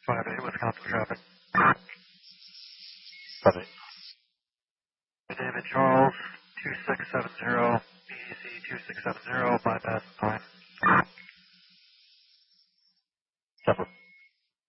58, Wisconsin traffic. 58. David Charles, 2670, BDC 2670, bypass 9.